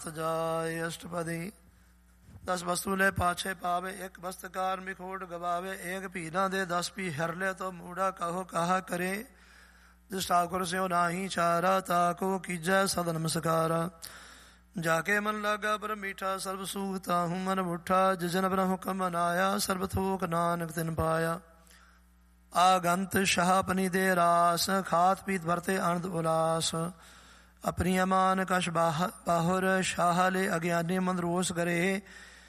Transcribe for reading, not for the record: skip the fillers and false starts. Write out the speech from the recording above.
ਸਜਾਏ ਅਸ਼ਟਪਦੀ। 10 ਵਸਤੂ ਲੈ ਪਾਛੇ ਪਾਵੇ, ਇੱਕ ਬਸਤਕਾਰ ਮਿਖੋੜ ਗਵਾਵੇ। ਏਕ ਭੀਨਾ ਦੇ 10 ਭੀ ਹਰ ਲੈ, ਤੋ ਮੂੜਾ ਕਹੋ ਕਹਾ ਕਰੇ। ਜਿਸ ठाकुर स्यो नाही चारा, ताको कीजै सद नमस्कारा। जाके मन लागा पर मीठा, सर्व सूख ताहू मन मुठा। जिजन ब्रह्म हुक्म मनाया, सर्व थोक नानक तिन पाया। आगंत शाह अपनी दे रास, खात पीत भरते आनंद उलास। अपनी अमान कश बाहुर, शाह ले अज्ञानी मन रोस करे।